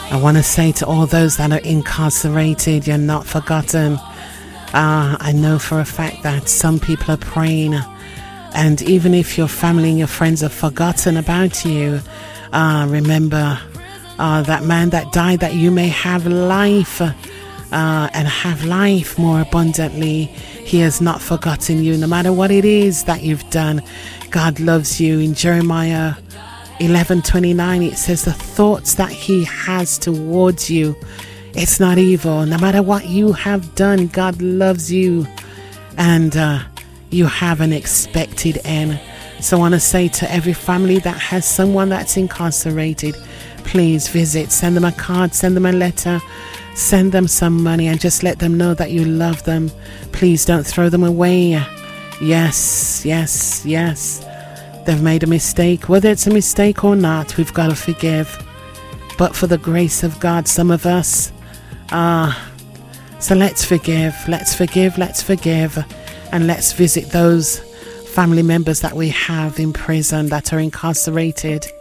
I want to say to all those that are incarcerated, you're not forgotten. I know for a fact that some people are praying, and even if your family and your friends have forgotten about you, remember that man that died, that you may have life and have life more abundantly. He has not forgotten you, no matter what it is that you've done. God loves you. In Jeremiah 11:29, it says the thoughts that he has towards you, it's not evil. No matter what you have done, God loves you, and you have an expected end. So I want to say to every family that has someone that's incarcerated, please visit, send them a card, send them a letter, send them some money, and just let them know that you love them. Please don't throw them away. Yes, yes, yes. They've made a mistake. Whether it's a mistake or not, we've got to forgive. But for the grace of God, some of us, so let's forgive, let's forgive, let's forgive. And let's visit those family members that we have in prison, that are incarcerated.